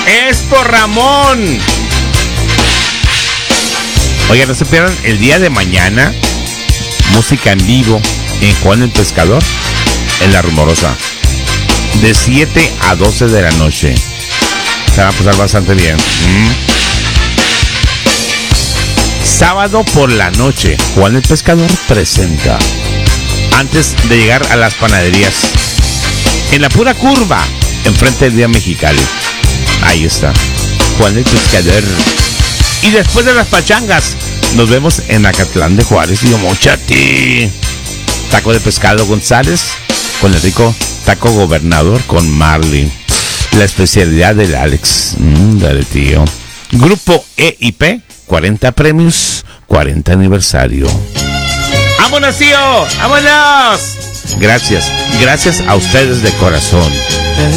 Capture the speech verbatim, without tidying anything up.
Es por Ramón. Oigan, no se pierdan el día de mañana. Música en vivo en Juan el Pescador, en La Rumorosa, de siete a doce de la noche. Se va a pasar bastante bien. ¿Mm? Sábado por la noche, Juan el Pescador presenta, antes de llegar a las panaderías, en la pura curva, enfrente del Día Mexicali. Ahí está, Juan el Pescador. Y después de las pachangas, nos vemos en Acatlán de Juárez y Omochati. Taco de pescado González con el rico taco gobernador con Marley. La especialidad del Alex. Mm, dale, tío. Grupo E y P, cuarenta premios, cuarenta aniversario. ¡Vámonos, tío! ¡Vámonos! Gracias, gracias a ustedes de corazón.